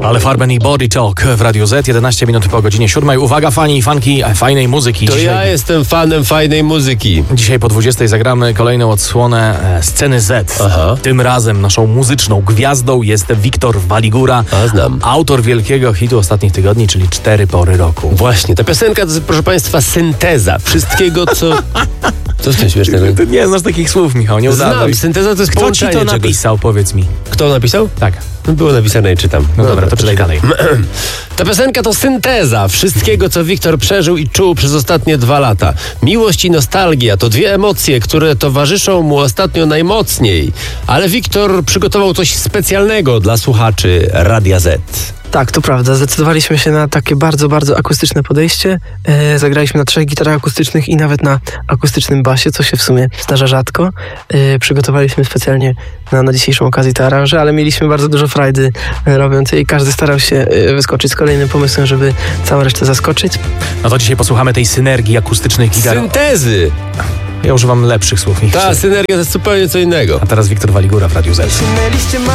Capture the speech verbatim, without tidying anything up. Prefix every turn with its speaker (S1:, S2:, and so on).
S1: Ale Farben i Body Talk w Radiu Z, jedenaście minut po godzinie siódmej. Uwaga, fani i fanki fajnej muzyki.
S2: To
S1: Dzisiaj,
S2: ja jestem fanem fajnej muzyki.
S1: dzisiaj po dwudziestej zagramy kolejną odsłonę e, Sceny Z.
S2: Aha.
S1: Tym razem naszą muzyczną gwiazdą jest Wiktor Waligura,
S2: A, znam.
S1: autor wielkiego hitu ostatnich tygodni, czyli Cztery pory roku.
S2: Właśnie, ta piosenka to jest, proszę państwa, synteza wszystkiego, co... Co w tym śmiesznego?
S1: Ty nie znasz takich słów, Michał, nie udawaj.
S2: Znam, synteza to jest
S1: Kto ci
S2: połączenie
S1: to
S2: czegoś.
S1: napisał, powiedz mi?
S2: Kto napisał?
S1: Tak.
S2: No, było napisane i czytam.
S1: No dobra, to czytaj dalej.
S2: Ta piosenka to synteza wszystkiego, co Wiktor przeżył i czuł przez ostatnie dwa lata. Miłość i nostalgia to dwie emocje, które towarzyszą mu ostatnio najmocniej. Ale Wiktor przygotował coś specjalnego dla słuchaczy Radia Z.
S3: Tak, to prawda. Zdecydowaliśmy się na takie bardzo, bardzo akustyczne podejście. E, zagraliśmy na trzech gitarach akustycznych i nawet na akustycznym basie, co się w sumie zdarza rzadko. E, przygotowaliśmy specjalnie na, na dzisiejszą okazję te aranże, ale mieliśmy bardzo dużo frajdy e, robiąc je i każdy starał się e, wyskoczyć z kolejnym pomysłem, żeby całą resztę zaskoczyć.
S1: No to dzisiaj posłuchamy tej synergii akustycznych gitar.
S2: Syntezy!
S1: Ja używam lepszych słów, Michał.
S2: Ta synergia to jest zupełnie co innego.
S1: A teraz Wiktor Waligura w Radiu Z.